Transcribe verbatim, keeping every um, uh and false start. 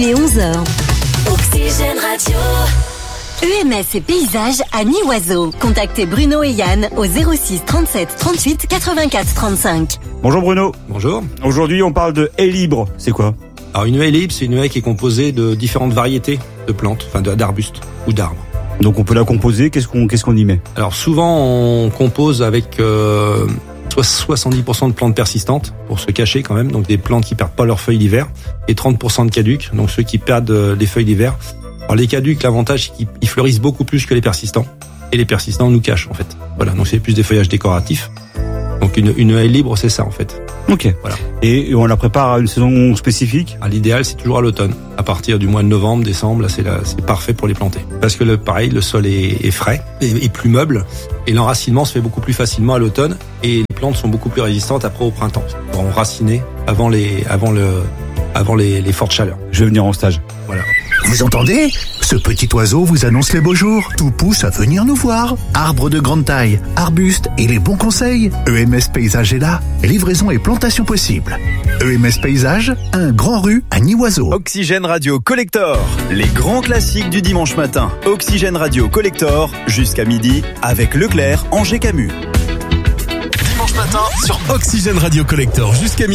il est onze heures. Oxygène Radio. E M S et Paysages à Nivoiseau. Contactez Bruno et Yann au zéro six trente-sept trente-huit quatre-vingt-quatre trente-cinq. Bonjour Bruno. Bonjour. Aujourd'hui, on parle de haie libre. C'est quoi? Alors une haie libre, c'est une haie qui est composée de différentes variétés de plantes, enfin d'arbustes ou d'arbres. Donc on peut la composer. Qu'est-ce qu'on qu'est-ce qu'on y met? Alors souvent on compose avec euh, soixante-dix pour cent de plantes persistantes pour se cacher quand même, donc des plantes qui perdent pas leurs feuilles l'hiver, et trente pour cent de caducs, donc ceux qui perdent les feuilles l'hiver. Alors les caducs, l'avantage c'est qu'ils fleurissent beaucoup plus que les persistants, et les persistants nous cachent en fait. Voilà, donc c'est plus des feuillages décoratifs. Donc une, une haie libre, c'est ça en fait. Ok. Voilà. Et on la prépare à une saison spécifique? À l'idéal, c'est toujours à l'automne. À partir du mois de novembre, décembre, là c'est là, c'est parfait pour les planter. Parce que le pareil, le sol est, est frais et, et plus meuble, et l'enracinement se fait beaucoup plus facilement à l'automne, et les plantes sont beaucoup plus résistantes après au printemps. Elles vont raciner avant les, avant le, avant les, les fortes chaleurs. Je vais venir en stage. Voilà. Vous entendez? Ce petit oiseau vous annonce les beaux jours. Tout pousse à venir nous voir. Arbres de grande taille, arbustes et les bons conseils. E M S Paysage est là. Livraison et plantation possible. E M S Paysage, un grand rue à Nivoiseau. Oxygène Radio Collector. Les grands classiques du dimanche matin. Oxygène Radio Collector jusqu'à midi avec Leclerc, Angers Camus. Dimanche matin sur Oxygène Radio Collector jusqu'à midi.